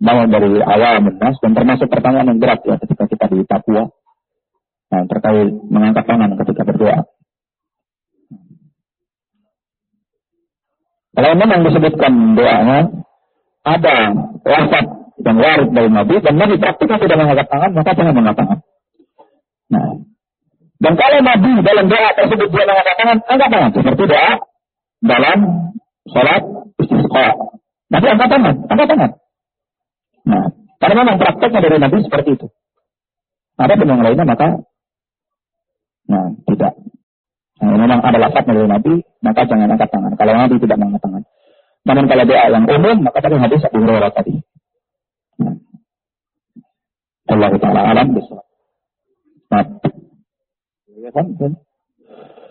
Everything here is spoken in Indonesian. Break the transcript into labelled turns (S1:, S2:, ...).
S1: mau dari awal menas, dan termasuk pertanyaan yang berat ya ketika kita di Papua, nah, terkait mengangkat tangan ketika berdoa. Kalau memang disebutkan doanya ada lafaz yang warid dari Nabi dan Nabi praktikkan tidak mengangkat tangan, maka jangan mengangkat tangan. Nah, dan kalau Nabi dalam doa tersebut dia mengangkat tangan, angkat tangan seperti doa dalam sholat istisqa. Nabi angkat tangan. Nah, karena memang prakteknya dari Nabi seperti itu. Ada yang lainnya maka, nah tidak. Nah, memang ada lafaz dari Nabi, maka jangan angkat tangan. Kalau Nabi tidak mengangkat tangan. Namun kalau doa yang umum, maka tadi hadis Abu Hurairah tadi. Nah, Allah Taala alam bisawab. Nah, ya kan?